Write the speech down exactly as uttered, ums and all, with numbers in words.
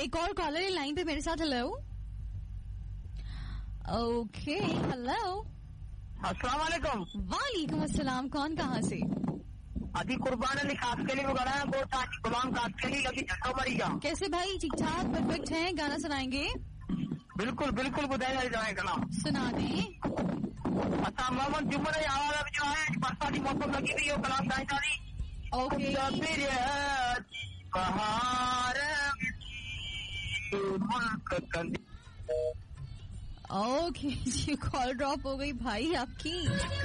एक और caller line पे मेरे साथ. हेलो. ओके. हेलो. अस्सलाम वालेकुम. वालेकुम अस्सलाम. कौन कहाँ से? अभी कुर्बान अली खास के लिए वगैरह गुलाम खास के लिए अभी झटो मरी जा. कैसे भाई? ठीक ठाक परफेक्ट है. गाना सुनाएंगे? बिल्कुल बिल्कुल बुधाया जाए कलाम. सुना दें. अच्छा मोहम्मद जुम्मन आवाज जो है बरसात की मौसम लगी हुई है कलाम गाई जा रही. ओके. बहार ओके जी. कॉल ड्रॉप हो गई भाई आपकी.